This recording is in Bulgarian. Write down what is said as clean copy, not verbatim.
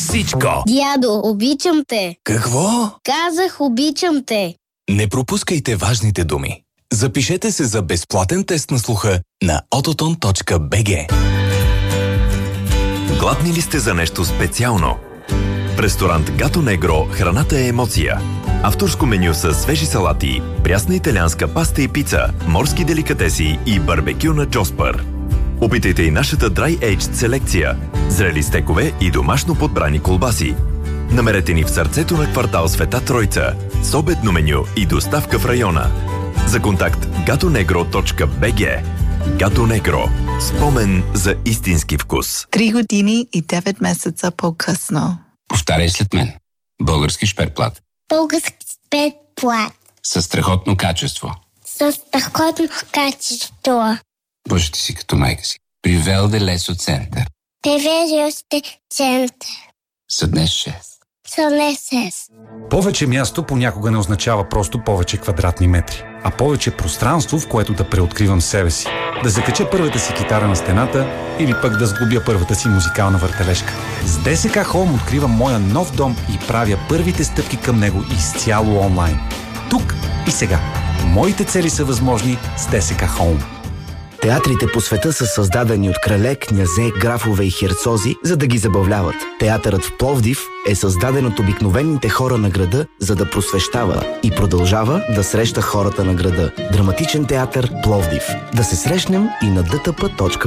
всичко. Дядо, обичам те. Какво? Казах, обичам те. Не пропускайте важните думи. Запишете се за безплатен тест на слуха на autoton.bg. Гладни ли сте за нещо специално? В ресторант Гато Негро храната е емоция. Авторско меню с свежи салати, прясна италианска паста и пица, морски деликатеси и барбекю на Джоспър. Опитайте и нашата Dry Aged селекция, зрели стекове и домашно подбрани колбаси. Намерете ни в сърцето на квартал Света Тройца, с обедно меню и доставка в района. За контакт gatonegro.bg. Гато Негро. Спомен за истински вкус. 3 години и 9 месеца по-късно. Повтаряй след мен. Български шперплат. Български шперплат. Със страхотно качество. Със страхотно качество. Бъжете си като майка си. При Велде Лесо Център. Привеждащи център. Съднес 6. Съднес 6. Повече място понякога не означава просто повече квадратни метри, а повече пространство, в което да преоткривам себе си. Да закача първата си китара на стената или пък да сглобя първата си музикална въртележка. С ДСК Home откривам моя нов дом и правя първите стъпки към него изцяло онлайн. Тук и сега. Моите цели са възможни с ДСК Home. Театрите по света са създадени от крале, князе, графове и херцози, за да ги забавляват. Театърът в Пловдив е създаден от обикновените хора на града, за да просвещава и продължава да среща хората на града. Драматичен театър Пловдив. Да се срещнем и на dtp.bg.